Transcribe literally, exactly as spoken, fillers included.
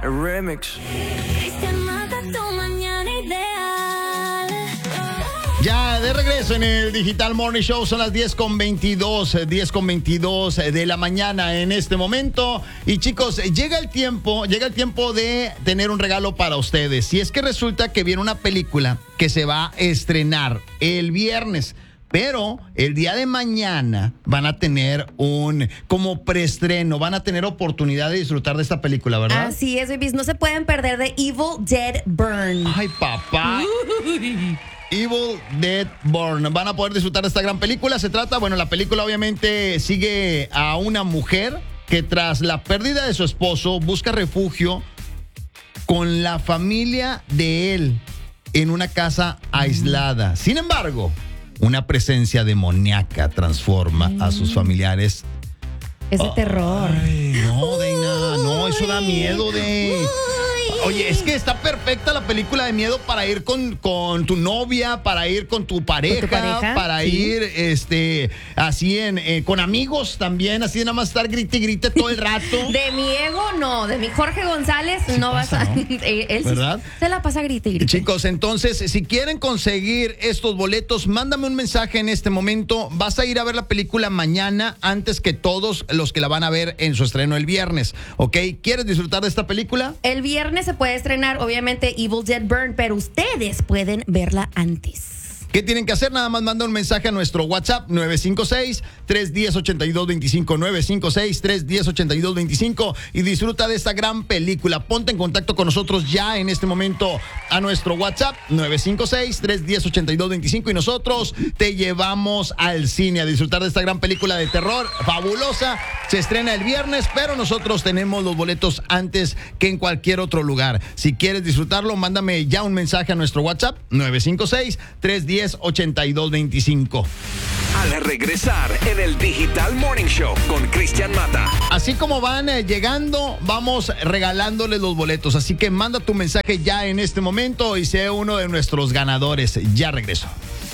Remix. Cristian Mata, tu mañana ideal. Ya de regreso en el Digital Morning Show, son las diez con veintidós de la mañana en este momento. Y chicos, llega el tiempo, llega el tiempo de tener un regalo para ustedes. Y es que resulta que viene una película que se va a estrenar el viernes. Pero el día de mañana van a tener un como preestreno, van a tener oportunidad de disfrutar de esta película, ¿verdad? Así es, babies, no se pueden perder de Evil Dead Burn. Ay, papá. Evil Dead Burn. Van a poder disfrutar de esta gran película. Se trata, bueno, la película obviamente sigue a una mujer que tras la pérdida de su esposo busca refugio con la familia de él en una casa aislada. Sin embargo, una presencia demoníaca transforma a sus familiares. Es de terror. Ay, no, Deina, no, eso da miedo de... Oye, es que está perfecta la película de miedo para ir con, con tu novia, para ir con tu pareja, ¿Con tu pareja? para Sí. ir así así en eh, con amigos también, así de nada más estar grite y grite todo el rato. De mi ego, no. De mi Jorge González, Sí no pasa, vas a... ¿no? Él sí ¿Verdad? se la pasa grite y grite. Chicos, entonces, si quieren conseguir estos boletos, mándame un mensaje en este momento. Vas a ir a ver la película mañana antes que todos los que la van a ver en su estreno el viernes, ¿ok? ¿Quieres disfrutar de esta película? El viernes se puede estrenar, obviamente, Evil Dead Burn, pero ustedes pueden verla antes. ¿Qué tienen que hacer? Nada más manda un mensaje a nuestro WhatsApp nueve cinco seis, tres uno cero, ocho dos dos cinco, nueve cinco seis, tres uno cero, ocho dos dos cinco y disfruta de esta gran película. Ponte en contacto con nosotros ya en este momento a nuestro WhatsApp nueve cinco seis, tres uno cero, ocho dos dos cinco y nosotros te llevamos al cine a disfrutar de esta gran película de terror fabulosa. Se estrena el viernes, pero nosotros tenemos los boletos antes que en cualquier otro lugar. Si quieres disfrutarlo, mándame ya un mensaje a nuestro WhatsApp nueve cinco seis, tres uno cero, ocho dos dos cinco. Al regresar en el Digital Morning Show con Cristian Mata. Así como van eh, llegando, vamos regalándoles los boletos. Así que manda tu mensaje ya en este momento y sea uno de nuestros ganadores. Ya regreso.